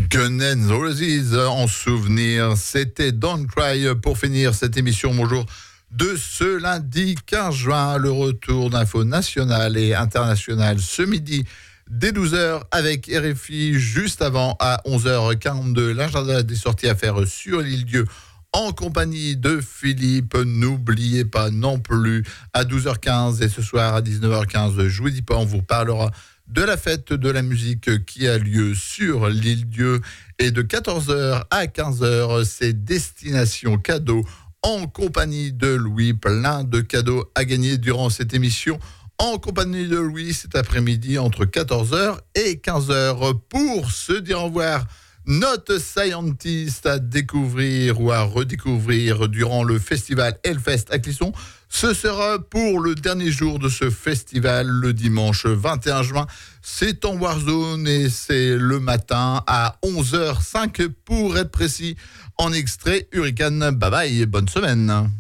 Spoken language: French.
Guns N' Roses en souvenir. C'était Don't Cry pour finir cette émission. Bonjour de ce lundi 15 juin. Le retour d'infos nationales et internationales ce midi dès 12h avec RFI juste avant à 11h42. L'agenda des sorties à faire sur l'île Dieu en compagnie de Philippe. N'oubliez pas non plus à 12h15 et ce soir à 19h15, je vous dis pas, on vous parlera de la fête de la musique qui a lieu sur l'île Dieu. Et de 14h à 15h, c'est Destination Cadeau en compagnie de Louis. Plein de cadeaux à gagner durant cette émission en compagnie de Louis cet après-midi entre 14h et 15h. Pour se dire au revoir, Not Scientist à découvrir ou à redécouvrir durant le festival Hellfest à Clisson. Ce sera pour le dernier jour de ce festival, le dimanche 21 juin. C'est en Warzone et c'est le matin à 11h05 pour être précis. En extrait Hurricane. Bye bye, bonne semaine.